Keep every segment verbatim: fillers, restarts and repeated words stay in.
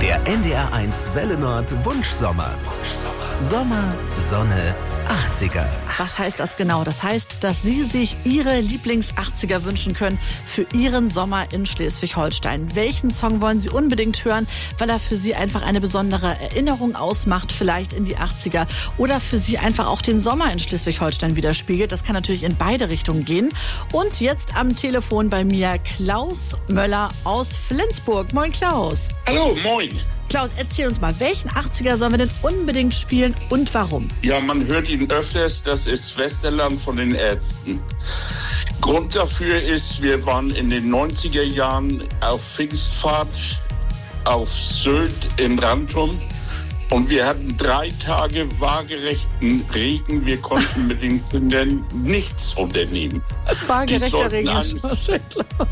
Der N D R eins Welle Nord Wunschsommer. Wunschsommer. Sommer, Sonne, achtziger. Was heißt das genau? Das heißt, dass Sie sich Ihre Lieblings-achtziger wünschen können für Ihren Sommer in Schleswig-Holstein. Welchen Song wollen Sie unbedingt hören, weil er für Sie einfach eine besondere Erinnerung ausmacht, vielleicht in die achtziger, oder für Sie einfach auch den Sommer in Schleswig-Holstein widerspiegelt? Das kann natürlich in beide Richtungen gehen. Und jetzt am Telefon bei mir Klaus Möller aus Flensburg. Moin Klaus. Hallo, moin. Klaus, erzähl uns mal, welchen achtziger sollen wir denn unbedingt spielen und warum? Ja, man hört ihn öfters, das ist Westerland von den Ärzten. Grund dafür ist, wir waren in den neunziger Jahren auf Pfingstfahrt auf Sylt im Rantum und wir hatten drei Tage waagerechten Regen. Wir konnten mit den Kindern nichts unternehmen. Waagerechter Regen ist schon schön, Klaus.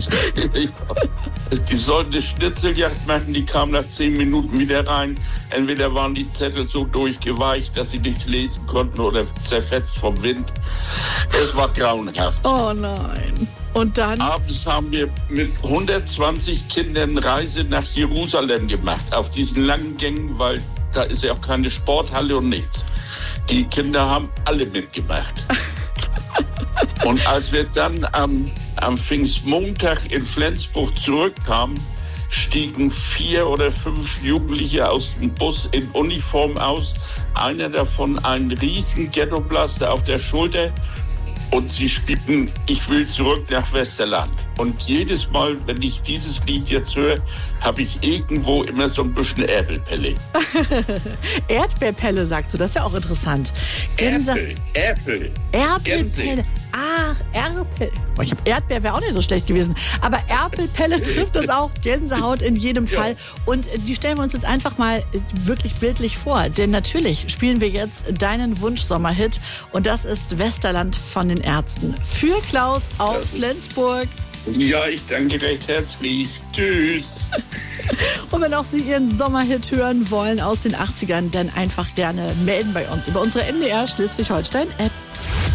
Die sollten eine Schnitzeljagd machen, die kamen nach zehn Minuten wieder rein. Entweder waren die Zettel so durchgeweicht, dass sie nicht lesen konnten, oder zerfetzt vom Wind. Es war grauenhaft. Oh nein. Und dann? Abends haben wir mit hundertzwanzig Kindern Reise nach Jerusalem gemacht, auf diesen langen Gängen, weil da ist ja auch keine Sporthalle und nichts. Die Kinder haben alle mitgemacht. Und als wir dann am, am Pfingstmontag in Flensburg zurückkamen, stiegen vier oder fünf Jugendliche aus dem Bus in Uniform aus. Einer davon einen riesen Ghettoblaster auf der Schulter. Und sie spielten "Ich will zurück nach Westerland". Und jedes Mal, wenn ich dieses Lied jetzt höre, habe ich irgendwo immer so ein bisschen Erdbeerpelle. Erdbeerpelle, sagst du, das ist ja auch interessant. Gänse Erpel, Erpel. Erpelpelle. Ach, Erpel. Boah, ich habe Erdbeer, wäre auch nicht so schlecht gewesen. Aber Erpelpelle trifft das auch. Gänsehaut in jedem Fall. Und die stellen wir uns jetzt einfach mal wirklich bildlich vor. Denn natürlich spielen wir jetzt deinen Wunschsommerhit. Und das ist Westerland von den Ärzten. Für Klaus aus Flensburg. Ja, ich danke recht herzlich. Tschüss. Und wenn auch Sie Ihren Sommerhit hören wollen aus den achtzigern, dann einfach gerne melden bei uns über unsere N D R Schleswig-Holstein-App.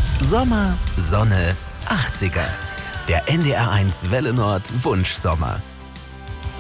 Sommer, Sonne, achtziger. Der N D R eins Welle Nord Wunschsommer.